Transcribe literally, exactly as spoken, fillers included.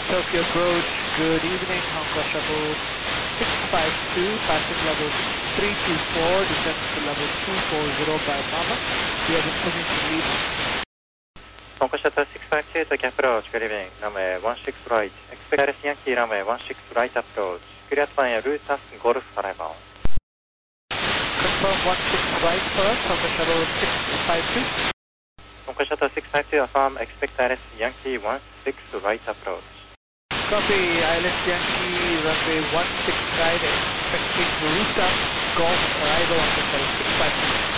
Tokyo approach, good evening, Honka Shuttle six five two, passing level three two four, descent to level two four zero by Mama. We have information lead. Honka Shuttle six five two, Tokyo approach, good evening, runway one six right, expect Alice Yankee runway one six right approach, clear to fly route as Golf arrival. Confirm one six right first, Honka Shuttle six five two. Honka Shuttle six five two, affirm, expect Alice Yankee one six right approach. Copy, Alice Yankee runway one six right, expecting Ruta Golf arrival on the six five two.